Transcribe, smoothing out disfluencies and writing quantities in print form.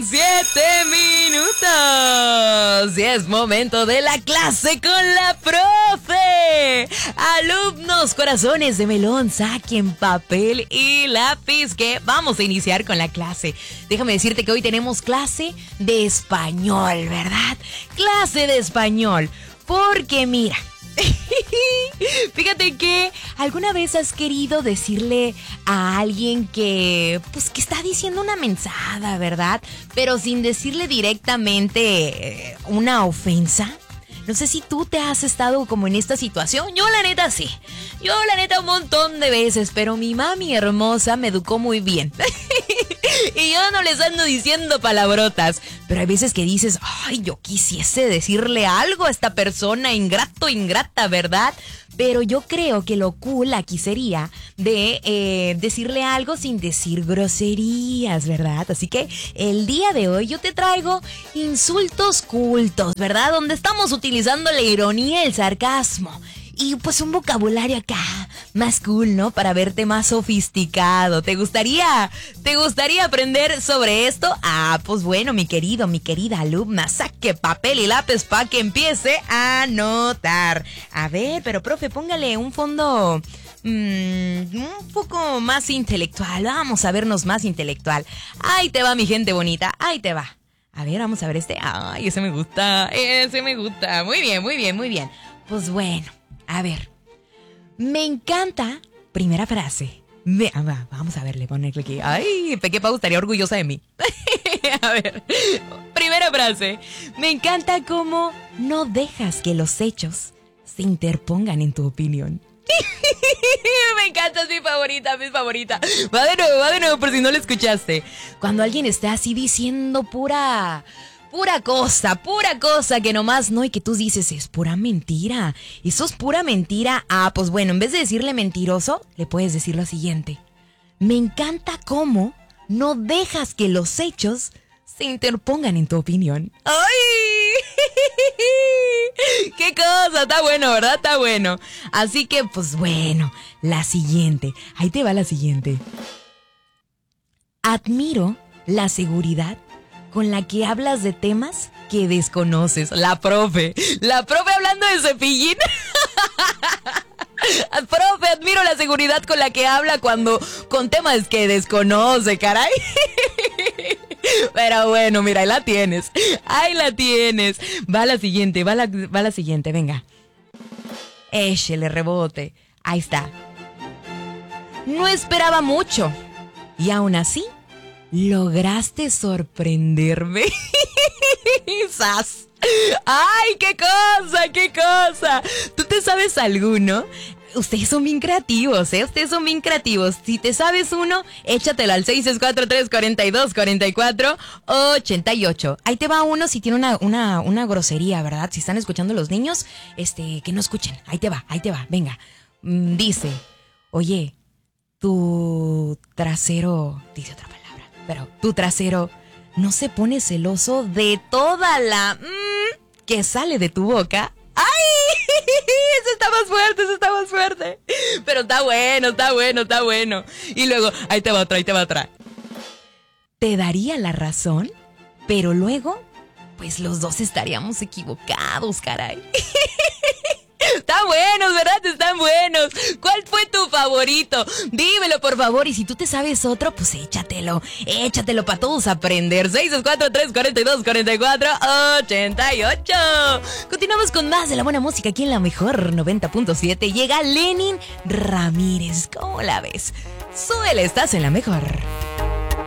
7 minutos. Y es momento de la clase con la profe. Alumnos, corazones de melón, saquen papel y lápiz que vamos a iniciar con la clase. Déjame decirte que hoy tenemos clase de español, ¿verdad? Clase de español. Porque mira, fíjate que alguna vez has querido decirle a alguien que está diciendo una mensada, ¿verdad? Pero sin decirle directamente una ofensa. No sé si tú te has estado como en esta situación. Yo la neta sí. Yo la neta un montón de veces. Pero mi mami hermosa me educó muy bien. Y yo no les ando diciendo palabrotas. Pero hay veces que dices, ay, yo quisiese decirle algo a esta persona ingrata, ¿verdad? Pero yo creo que lo cool aquí sería de decirle algo sin decir groserías, ¿verdad? Así que el día de hoy yo te traigo insultos cultos, ¿verdad? Donde estamos utilizando la ironía y el sarcasmo. Y pues un vocabulario acá más cool, ¿no? Para verte más sofisticado. ¿Te gustaría aprender sobre esto? Ah, pues bueno, mi querida alumna, saque papel y lápiz para que empiece a anotar. A ver, pero profe, póngale un fondo un poco más intelectual. Vamos a vernos más intelectual. Ahí te va, mi gente bonita, ahí te va. A ver, vamos a ver este. Ay, ese me gusta. Muy bien. Pues bueno. A ver, me encanta. Primera frase. Vamos a verle, ponerle aquí. Ay, Peque Pau estaría orgullosa de mí. A ver, primera frase. Me encanta cómo no dejas que los hechos se interpongan en tu opinión. Me encanta, es mi favorita. Va de nuevo por si no lo escuchaste. Cuando alguien está así diciendo pura cosa que nomás no, y que tú dices, es pura mentira. Eso es pura mentira. Ah, pues bueno, en vez de decirle mentiroso, le puedes decir lo siguiente. Me encanta cómo no dejas que los hechos se interpongan en tu opinión. ¡Ay! ¡Qué cosa! Está bueno, ¿verdad? Está bueno. Así que, pues bueno, la siguiente. Ahí te va la siguiente. Admiro la seguridad con la que hablas de temas que desconoces. La profe hablando de Cepillín. Profe, admiro la seguridad con la que habla con temas que desconoce, caray. Pero bueno, mira, ahí la tienes. Va la siguiente, venga. Échele rebote. Ahí está. No esperaba mucho. Y aún así, lograste sorprenderme. ¡Sas! ¡Ay, qué cosa! ¿Tú te sabes alguno? Ustedes son bien creativos, ¿eh? Si te sabes uno, échatelo al 664-342-4488. Ahí te va uno si tiene una grosería, ¿verdad? Si están escuchando los niños, que no escuchen. Ahí te va, venga. Dice, oye, tu trasero... Dice otra palabra. Pero tu trasero no se pone celoso de toda la que sale de tu boca. ¡Ay! Eso está más fuerte. Pero está bueno. Y luego, ahí te va otra. Te daría la razón, pero luego, pues los dos estaríamos equivocados, caray. Están buenos, ¿verdad? Están buenos. ¿Cuál fue tu favorito? Dímelo, por favor. Y si tú te sabes otro, pues échatelo para todos aprender. 664-342-4488. Continuamos con más de la buena música aquí en la mejor 90.7. Llega Lenin Ramírez. ¿Cómo la ves? Súbele, estás en la mejor.